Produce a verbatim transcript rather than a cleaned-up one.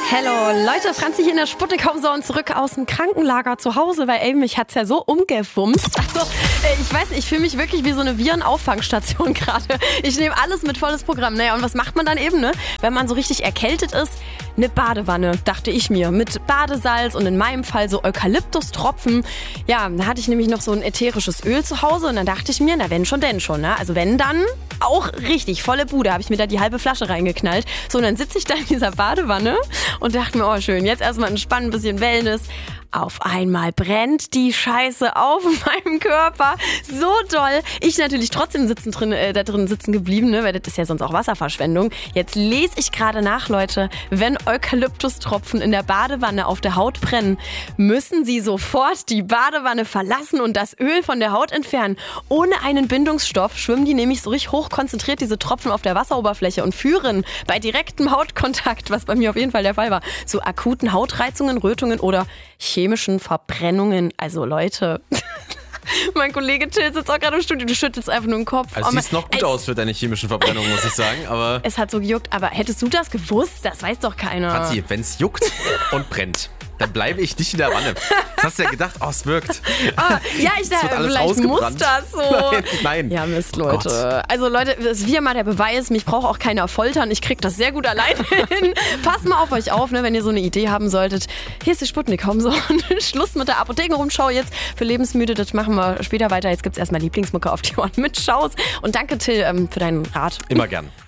Hallo Leute, Franzi hier in der Sputnik-Hauptsaison zurück aus dem Krankenlager zu Hause, weil ey, mich hat's ja so umgewumst. Also äh, ich weiß nicht, ich fühle mich wirklich wie so eine Virenauffangstation gerade. Ich nehme alles mit, volles Programm. Naja, und was macht man dann eben, ne? Wenn man so richtig erkältet ist? Eine Badewanne, dachte ich mir, mit Badesalz und in meinem Fall so Eukalyptustropfen. Ja, da hatte ich nämlich noch so ein ätherisches Öl zu Hause und dann dachte ich mir, na wenn schon, denn schon, ne? Also wenn dann auch richtig, volle Bude, habe ich mir da die halbe Flasche reingeknallt. So, und dann sitze ich da in dieser Badewanne und dachte mir, oh schön, jetzt erstmal entspannen, ein bisschen Wellness. Auf einmal brennt die Scheiße auf meinem Körper. So doll. Ich natürlich trotzdem sitzen drin, äh, da drin sitzen geblieben, ne? Weil das ist ja sonst auch Wasserverschwendung. Jetzt lese ich gerade nach, Leute, wenn Eukalyptustropfen in der Badewanne auf der Haut brennen, müssen Sie sofort die Badewanne verlassen und das Öl von der Haut entfernen. Ohne einen Bindungsstoff schwimmen die nämlich so richtig hoch konzentriert, diese Tropfen auf der Wasseroberfläche, und führen bei direktem Hautkontakt, was bei mir auf jeden Fall der Fall war, zu akuten Hautreizungen, Rötungen oder chemischen Verbrennungen. Also Leute, mein Kollege Till sitzt auch gerade im Studio, du schüttelst einfach nur den Kopf. Also oh, siehst noch gut aus für deine chemischen Verbrennungen, muss ich sagen. Aber es hat so gejuckt, aber hättest du das gewusst? Das weiß doch keiner. Franzi, wenn es juckt und brennt, dann bleibe ich nicht in der Wanne. Das hast du ja gedacht, oh, es wirkt. Oh, ja, ich dachte, vielleicht muss das so. Nein, nein. Ja, Mist, Leute. Oh, also Leute, das ist wieder mal der Beweis, mich braucht auch keiner foltern. Ich krieg das sehr gut alleine hin. Passt mal auf euch auf, ne, wenn ihr so eine Idee haben solltet. Hier ist die Sputnik-Hauptsaison. Schluss mit der Apothekenrumschau jetzt für Lebensmüde. Das machen wir später weiter. Jetzt gibt's erstmal Lieblingsmucke auf die Ohren mit Schaus. Und danke, Till, ähm, für deinen Rat. Immer gern.